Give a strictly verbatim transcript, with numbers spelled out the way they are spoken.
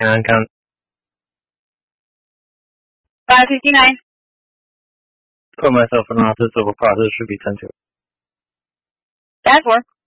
And count. five fifty-nine. Put myself in office, civil process should be sent to. That's four.